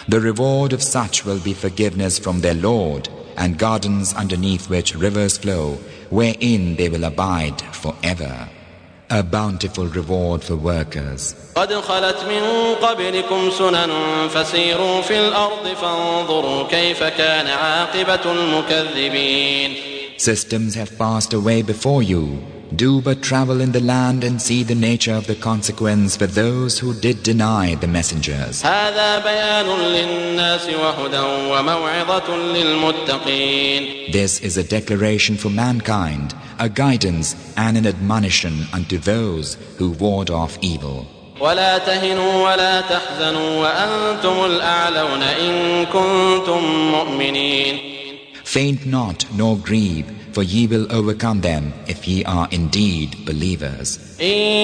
The reward of such will be forgiveness from their Lord and gardens underneath which rivers flow, wherein they will abide forever. A bountiful reward for workers. قد خلت من قبلكم سنن فسيروا في الأرض فانظروا كيف كان عاقبة المكذبين. Systems have passed away before you. Do but travel in the land and see the nature of the consequence for those who did deny the messengers. هذا بيان للناس وهدى وموعظة للمتقين. This is a declaration for mankind, a guidance and an admonition unto those who ward off evil. ولا تهنوا ولا تحزنوا وأنتم الأعلون إن كنتم مؤمنين. Faint not nor grieve, for ye will overcome them if ye are indeed believers.